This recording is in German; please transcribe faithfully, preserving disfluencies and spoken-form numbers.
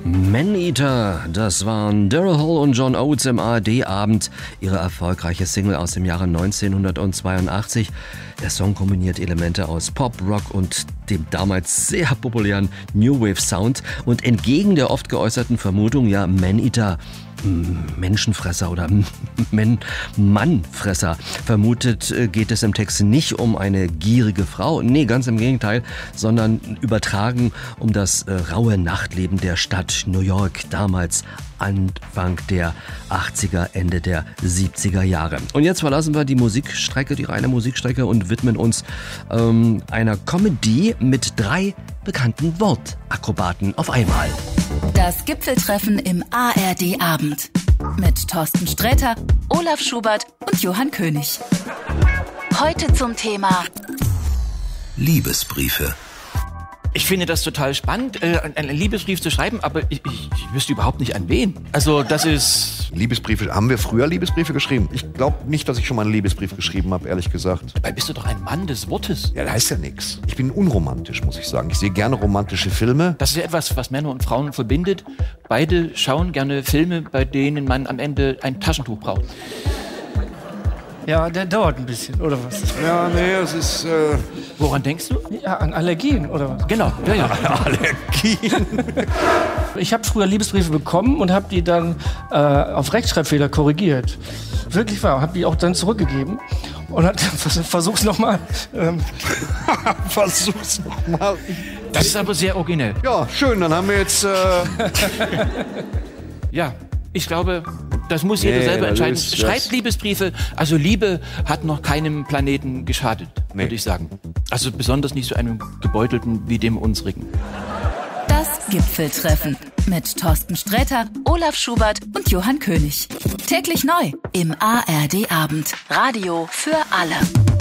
Man-Eater, das waren Daryl Hall und John Oates im A R D-Abend. Ihre erfolgreiche Single aus dem Jahre neunzehnhundertzweiundachtzig. Der Song kombiniert Elemente aus Pop, Rock und dem damals sehr populären New Wave Sound. Und entgegen der oft geäußerten Vermutung, ja, Man-Eater, Menschenfresser oder Men- Mannfresser. Vermutet geht es im Text nicht um eine gierige Frau, nee, ganz im Gegenteil, sondern übertragen um das äh, raue Nachtleben der Stadt New York, damals Anfang der achtziger, Ende der siebziger Jahre. Und jetzt verlassen wir die Musikstrecke, die reine Musikstrecke und widmen uns ähm, einer Comedy mit drei bekannten Wortakrobaten auf einmal. Das Gipfeltreffen im A R D-Abend mit Thorsten Sträter, Olaf Schubert und Johann König. Heute zum Thema Liebesbriefe. Ich finde das total spannend, einen Liebesbrief zu schreiben, aber ich, ich, ich wüsste überhaupt nicht an wen. Also das ist... Liebesbriefe, haben wir früher Liebesbriefe geschrieben? Ich glaube nicht, dass ich schon mal einen Liebesbrief geschrieben habe, ehrlich gesagt. Dabei bist du doch ein Mann des Wortes. Ja, das heißt ja nichts. Ich bin unromantisch, muss ich sagen. Ich sehe gerne romantische Filme. Das ist ja etwas, was Männer und Frauen verbindet. Beide schauen gerne Filme, bei denen man am Ende ein Taschentuch braucht. Ja, der dauert ein bisschen, oder was? Ja, nee, es ist... Äh Woran denkst du? Ja, an Allergien, oder was? Genau, ja, ja. Allergien. Ich habe früher Liebesbriefe bekommen und habe die dann äh, auf Rechtschreibfehler korrigiert. Wirklich wahr, habe die auch dann zurückgegeben. Und hat, versuch's nochmal. Ähm. Versuch's nochmal. Das ist aber sehr originell. Ja, schön, dann haben wir jetzt... Äh ja, ich glaube... Das muss jeder nee, selber entscheiden. Ist, Schreibt Liebesbriefe. Also Liebe hat noch keinem Planeten geschadet, nee. würde ich sagen. Also besonders nicht so einem gebeutelten wie dem unsrigen. Das Gipfeltreffen mit Thorsten Sträter, Olaf Schubert und Johann König. Täglich neu im A R D-Abend. Radio für alle.